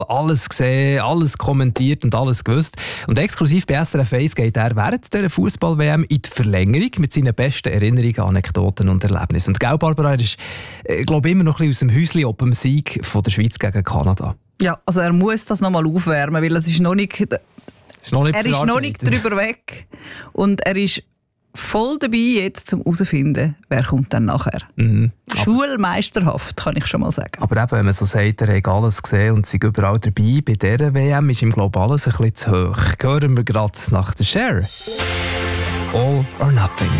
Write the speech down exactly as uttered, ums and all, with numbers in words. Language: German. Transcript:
alles gesehen, alles kommentiert und alles gewusst. Und exklusiv bei S R F eins geht er während der Fußball-W M in die Verlängerung mit seinen besten Erinnerungen, Anekdoten und Erlebnissen. Und gell, Barbara, er ist, äh, glaube ich, immer noch ein bisschen aus dem Häuschen ob dem Sieg von der Schweiz gegen Kanada. Ja, also er muss das nochmal aufwärmen, weil es ist noch nicht, ist noch nicht er ist noch nicht drüber weg. Und er ist voll dabei, jetzt um herauszufinden, wer kommt dann nachher. Mhm. Schulmeisterhaft, kann ich schon mal sagen. Aber eben, wenn man so sagt, er hat alles gesehen und ist überall dabei, bei dieser W M ist ihm, glaube ich, alles ein bisschen zu hoch. Hören wir gerade nach der Cher. All or Nothing.